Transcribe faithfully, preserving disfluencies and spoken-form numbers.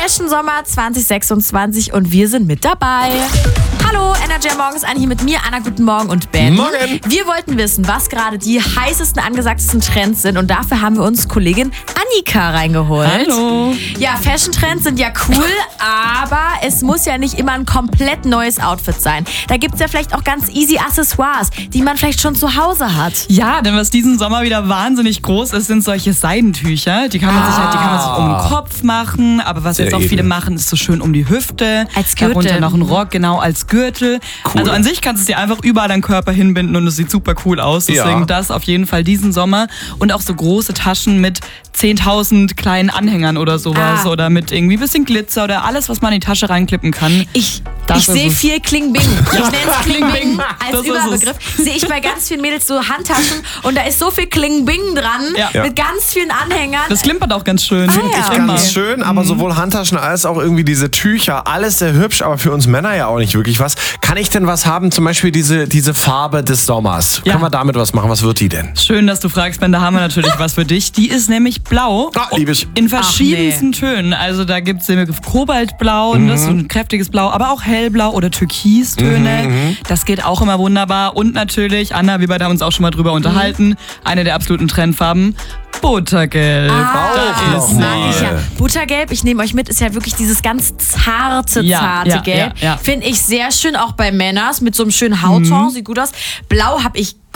Fashion Sommer zwanzig sechsundzwanzig und wir sind mit dabei. Hallo, Energy Morgens an hier mit mir, Anna, guten Morgen und Ben. Morgen. Wir wollten wissen, was gerade die heißesten, angesagtesten Trends sind und dafür haben wir uns Kollegin Annika reingeholt. Hallo. Ja, Fashion-Trends sind ja cool, aber es muss ja nicht immer ein komplett neues Outfit sein. Da gibt es ja vielleicht auch ganz easy Accessoires, die man vielleicht schon zu Hause hat. Ja, denn was diesen Sommer wieder wahnsinnig groß ist, sind solche Seidentücher. Die kann man, Ah. sich, halt, die kann man sich um den Kopf machen, aber was Sehr jetzt auch edel. viele machen, ist so schön um die Hüfte. Als Gürtel. Darunter noch ein Rock, genau, als Gürtel. Cool. Also an sich kannst du es dir einfach überall an den Körper hinbinden und es sieht super cool aus. Deswegen Ja. das auf jeden Fall diesen Sommer. Und auch so große Taschen mit zehntausend kleinen Anhängern oder sowas. Ah. Oder mit irgendwie ein bisschen Glitzer oder alles, was man in die Tasche reinklippen kann. Ich, Das ich ist sehe es. viel Kling-Bing. Ich nenne es Kling-Bing Kling-Bing. als Das ist Überbegriff. Sehe ich bei ganz vielen Mädels so Handtaschen und da ist so viel Kling-Bing dran Ja. mit ganz vielen Anhängern. Das klimpert auch ganz schön. Finde Ist Ja. ganz Okay. schön, aber sowohl Handtaschen als auch irgendwie diese Tücher, alles sehr hübsch, aber für uns Männer ja auch nicht wirklich was. Kann ich denn was haben, zum Beispiel diese, diese Farbe des Sommers? Ja. Können wir damit was machen? Was wird die denn? Schön, dass du fragst, Ben, da haben wir natürlich was für dich. Die ist nämlich blau. Ah, lieb ich. In verschiedensten Tönen. Also da gibt es den Begriff Kobaltblau, das ist so ein kräftiges Blau, aber auch hellblau oder Türkistöne. Das geht auch immer wunderbar. Und natürlich, Anna, wir beide haben uns auch schon mal drüber unterhalten, eine der absoluten Trendfarben, Buttergelb. Ah, da das ist mag sie. ich ja. Buttergelb, ich nehme euch mit, ist ja wirklich dieses ganz zarte, Ja, zarte ja, Gelb. ja, ja. Finde ich sehr schön, auch bei Männers mit so einem schönen Hautton, sieht gut aus. Blau habe ich